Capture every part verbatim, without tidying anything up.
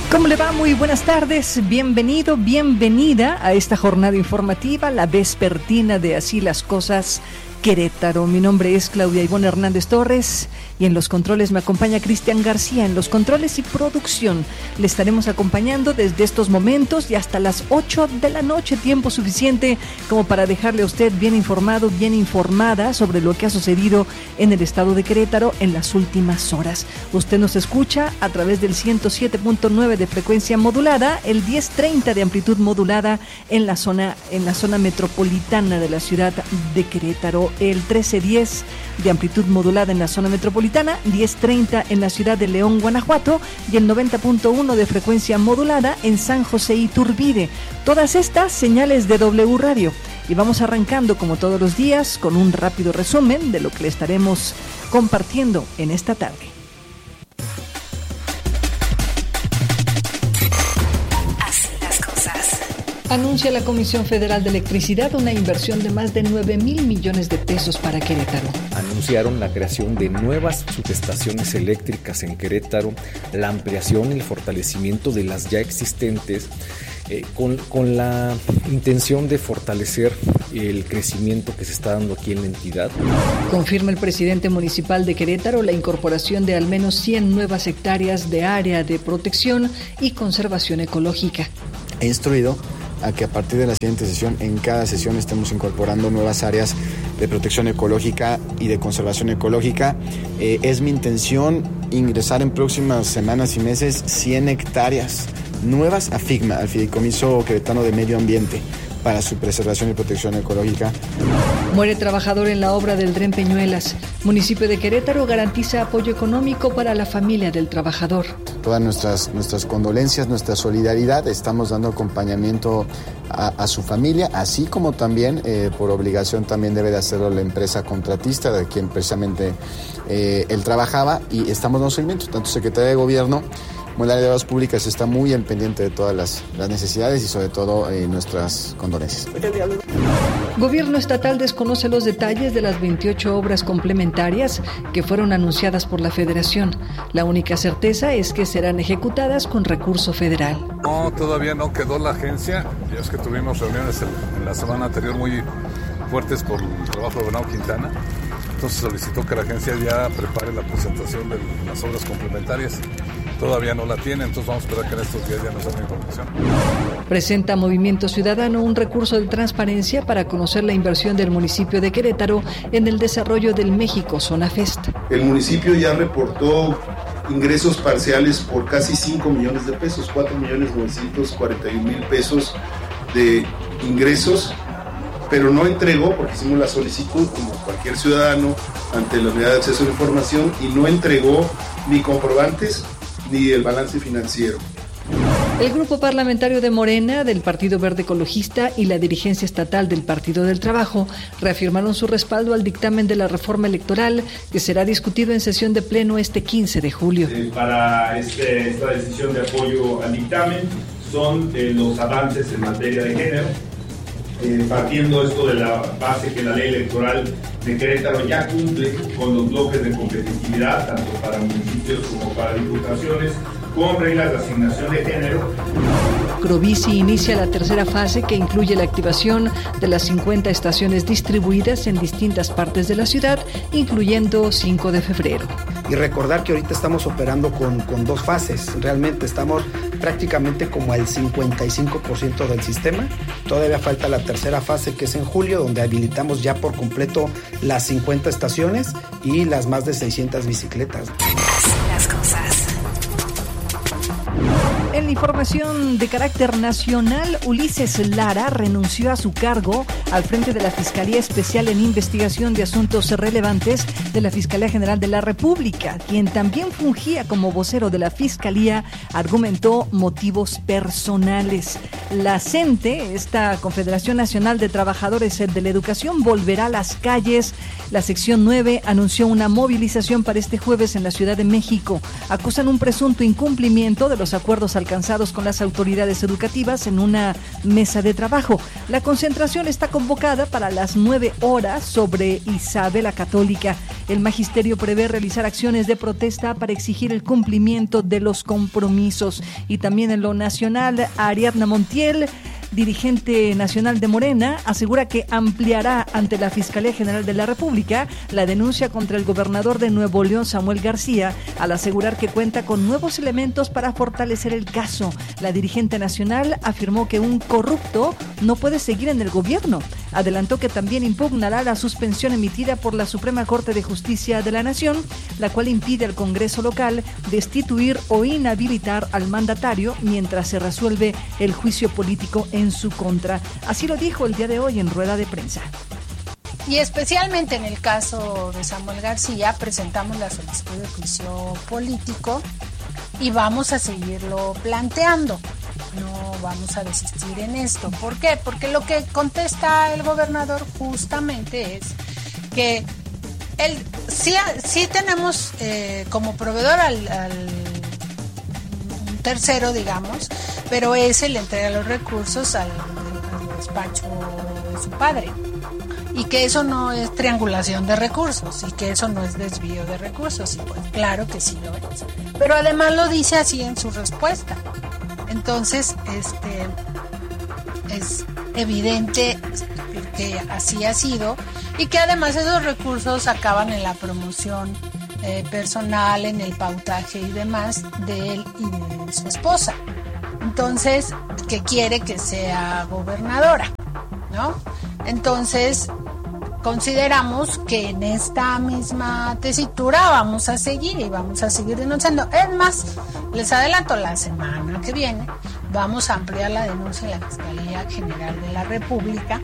¿Cómo le va? Muy buenas tardes, bienvenido, bienvenida a esta jornada informativa, la vespertina de Así las Cosas Querétaro. Mi nombre es Claudia Ivonne Hernández Torres y en los controles me acompaña Cristian García. En los controles y producción le estaremos acompañando desde estos momentos y hasta las ocho de la noche, tiempo suficiente como para dejarle a usted bien informado, bien informada sobre lo que ha sucedido en el estado de Querétaro en las últimas horas. Usted nos escucha a través del ciento siete punto nueve de frecuencia modulada, el diez treinta de amplitud modulada en la zona, en la zona metropolitana de la ciudad de Querétaro, el trece diez de amplitud modulada en la zona metropolitana, diez treinta en la ciudad de León, Guanajuato, y el noventa punto uno de frecuencia modulada en San José Iturbide. Todas estas señales de W Radio. Y vamos arrancando como todos los días con un rápido resumen de lo que le estaremos compartiendo en esta tarde. Anuncia la Comisión Federal de Electricidad una inversión de más de nueve mil millones de pesos para Querétaro. Anunciaron la creación de nuevas subestaciones eléctricas en Querétaro, la ampliación y el fortalecimiento de las ya existentes, eh, con, con la intención de fortalecer el crecimiento que se está dando aquí en la entidad. Confirma el presidente municipal de Querétaro la incorporación de al menos cien nuevas hectáreas de área de protección y conservación ecológica. He instruido a que a partir de la siguiente sesión, en cada sesión estemos incorporando nuevas áreas de protección ecológica y de conservación ecológica. Eh, es mi intención ingresar en próximas semanas y meses cien hectáreas nuevas a FIGMA, al Fideicomiso Queretano de Medio Ambiente, para su preservación y protección ecológica. Muere trabajador en la obra del Tren Peñuelas. Municipio de Querétaro garantiza apoyo económico para la familia del trabajador. Todas nuestras, nuestras condolencias, nuestra solidaridad, estamos dando acompañamiento a, a su familia, así como también, eh, por obligación también debe de hacerlo la empresa contratista de quien precisamente eh, él trabajaba, y estamos dando seguimiento, tanto Secretaría de Gobierno como el área de Obras Públicas está muy al pendiente de todas las, las necesidades y sobre todo eh, nuestras condolencias. Gobierno estatal desconoce los detalles de las veintiocho obras complementarias que fueron anunciadas por la Federación. La única certeza es que serán ejecutadas con recurso federal. No, todavía no quedó la agencia. Ya es que tuvimos reuniones en, en la semana anterior muy fuertes por el trabajo de Bernardo Quintana. Entonces solicitó que la agencia ya prepare la presentación de las obras complementarias. Todavía no la tiene, entonces vamos a esperar que en estos días ya nos den la información. Presenta Movimiento Ciudadano un recurso de transparencia para conocer la inversión del municipio de Querétaro en el desarrollo del México Zona Fest. El municipio ya reportó ingresos parciales por casi cinco millones de pesos, cuatro millones novecientos cuarenta y un mil pesos de ingresos, pero no entregó, porque hicimos la solicitud como cualquier ciudadano ante la Unidad de Acceso a la Información, y no entregó ni comprobantes ni el balance financiero. El grupo parlamentario de Morena, del Partido Verde Ecologista y la dirigencia estatal del Partido del Trabajo reafirmaron su respaldo al dictamen de la reforma electoral que será discutido en sesión de pleno este quince de julio. Eh, para este, esta decisión de apoyo al dictamen son eh, los avances en materia de género, eh, partiendo esto de la base que la ley electoral de Querétaro ya cumple con los bloques de competitividad, tanto para municipios como para diputaciones, con reglas de asignación de género. Crovici inicia la tercera fase que incluye la activación de las cincuenta estaciones distribuidas en distintas partes de la ciudad, incluyendo cinco de febrero. Y recordar que ahorita estamos operando con, con dos fases, realmente estamos prácticamente como al cincuenta y cinco por ciento del sistema. Todavía falta la tercera fase, que es en julio, donde habilitamos ya por completo las cincuenta estaciones y las más de seiscientas bicicletas. Las cosas. En la información de carácter nacional, Ulises Lara renunció a su cargo al frente de la Fiscalía Especial en Investigación de Asuntos Relevantes de la Fiscalía General de la República, quien también fungía como vocero de la Fiscalía, argumentó motivos personales. La CENTE, esta Confederación Nacional de Trabajadores de la Educación, volverá a las calles. La sección nueve anunció una movilización para este jueves en la Ciudad de México. Acusan un presunto incumplimiento de los acuerdos alcanzados alcanzados con las autoridades educativas en una mesa de trabajo. La concentración está convocada para las nueve horas sobre Isabel la Católica. El magisterio prevé realizar acciones de protesta para exigir el cumplimiento de los compromisos. Y también en lo nacional, Ariadna Montiel, dirigente nacional de Morena, asegura que ampliará ante la Fiscalía General de la República la denuncia contra el gobernador de Nuevo León, Samuel García, al asegurar que cuenta con nuevos elementos para fortalecer el caso. La dirigente nacional afirmó que un corrupto no puede seguir en el gobierno. Adelantó que también impugnará la suspensión emitida por la Suprema Corte de Justicia de la Nación, la cual impide al Congreso local destituir o inhabilitar al mandatario mientras se resuelve el juicio político en su contra. Así lo dijo el día de hoy en rueda de prensa. Y especialmente en el caso de Samuel García, presentamos la solicitud de juicio político y vamos a seguirlo planteando. No vamos a desistir en esto. ¿Por qué? Porque lo que contesta el gobernador justamente es que él sí, sí tenemos eh, como proveedor al, al tercero, digamos, pero ese le entrega los recursos al, al despacho de su padre. Y que eso no es triangulación de recursos y que eso no es desvío de recursos. Y pues claro que sí lo es. Pero además lo dice así en su respuesta. Entonces, este es evidente que así ha sido y que además esos recursos acaban en la promoción eh, personal, en el pautaje y demás de él y de su esposa. Entonces, que quiere que sea gobernadora, ¿no? Entonces, consideramos que en esta misma tesitura vamos a seguir y vamos a seguir denunciando. Es más, les adelanto, la semana que viene vamos a ampliar la denuncia en la Fiscalía General de la República.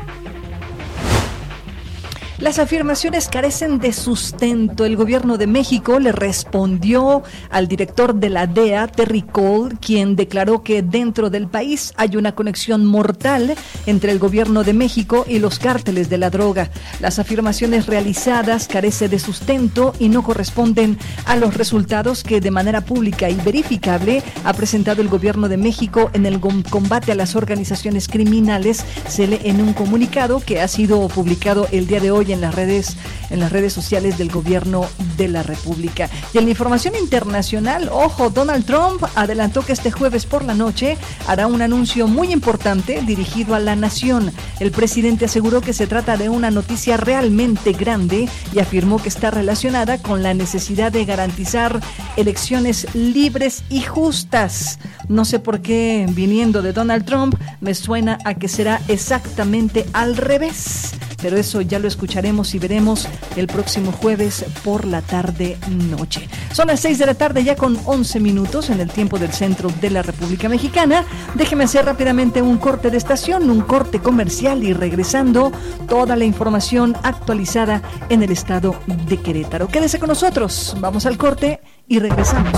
Las afirmaciones carecen de sustento. El gobierno de México le respondió al director de la D E A, Terry Cole, quien declaró que dentro del país hay una conexión mortal entre el gobierno de México y los cárteles de la droga. Las afirmaciones realizadas carecen de sustento y no corresponden a los resultados que de manera pública y verificable ha presentado el gobierno de México en el combate a las organizaciones criminales, se lee en un comunicado que ha sido publicado el día de hoy en las redes en las redes sociales del gobierno de la República. Y en la información internacional, ojo, Donald Trump adelantó que este jueves por la noche hará un anuncio muy importante dirigido a la nación. El presidente aseguró que se trata de una noticia realmente grande y afirmó que está relacionada con la necesidad de garantizar elecciones libres y justas. No sé por qué, viniendo de Donald Trump, me suena a que será exactamente al revés. Pero eso ya lo escucharemos y veremos el próximo jueves por la tarde-noche. Son las seis de la tarde ya con once minutos en el tiempo del centro de la República Mexicana. Déjeme hacer rápidamente un corte de estación, un corte comercial y regresando toda la información actualizada en el estado de Querétaro. Quédese con nosotros, vamos al corte y regresamos.